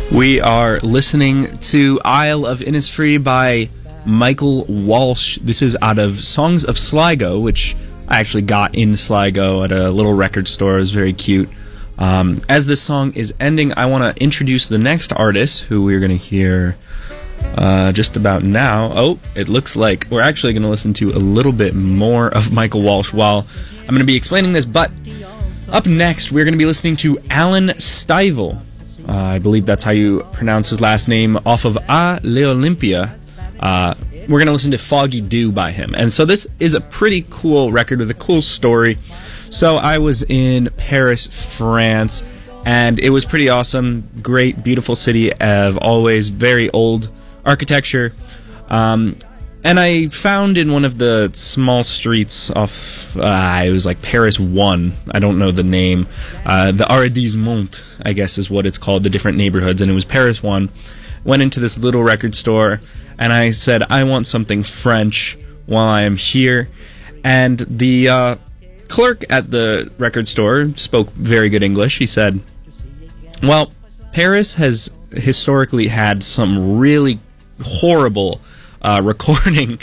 We are listening to Isle of Innisfree by Michael Walsh. This is out of Songs of Sligo, which I actually got in Sligo at a little record store. It was very cute. As this song is ending, I want to introduce the next artist, who we're going to hear just about now. Oh, it looks like we're actually going to listen to a little bit more of Michael Walsh while I'm going to be explaining this, but up next, we're going to be listening to Alan Stivell. I believe that's how you pronounce his last name, off of A l'Olympia. We're going to listen to Foggy Dew by him. And so this is a pretty cool record with a cool story. So I was in Paris, France, and it was pretty awesome. Great, beautiful city of always very old architecture. And I found in one of the small streets off, it was like Paris 1, I don't know the name, the Arrondissement, I guess is what it's called, the different neighborhoods, and it was Paris 1. Went into this little record store, and I said, I want something French while I am here. And the clerk at the record store spoke very good English. He said, well, Paris has historically had some really horrible recording,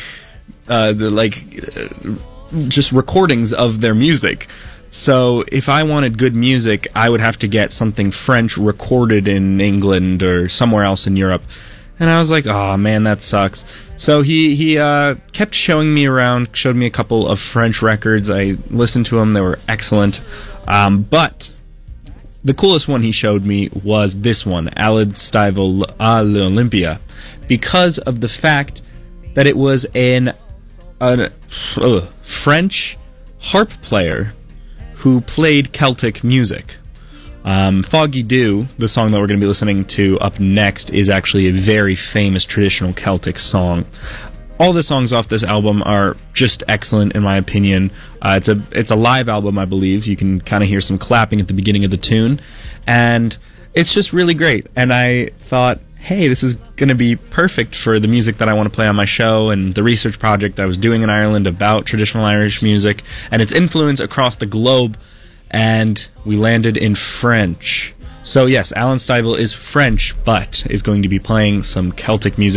just recordings of their music. So if I wanted good music, I would have to get something French recorded in England or somewhere else in Europe. And I was like, oh man, that sucks. So he kept showing me around, showed me a couple of French records. I listened to them, they were excellent. But the coolest one he showed me was this one, Alan Stivell, A l'Olympia, because of the fact that it was a French harp player who played Celtic music. Foggy Dew, the song that we're going to be listening to up next, is actually a very famous traditional Celtic song. All the songs off this album are just excellent, in my opinion. It's a live album, I believe. You can kind of hear some clapping at the beginning of the tune, and it's just really great. And I thought, hey, this is going to be perfect for the music that I want to play on my show and the research project I was doing in Ireland about traditional Irish music and its influence across the globe, and we landed in French. So yes, Alan Stivell is French, but is going to be playing some Celtic music.